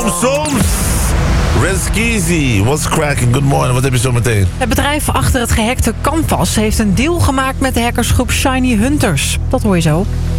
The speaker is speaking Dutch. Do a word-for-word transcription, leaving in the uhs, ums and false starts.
Soms, soms. Reskizi, what's cracking? Good morning, wat heb je zo meteen? Het bedrijf achter het gehackte Canvas heeft een deal gemaakt met de hackersgroep Shiny Hunters. Dat hoor je zo.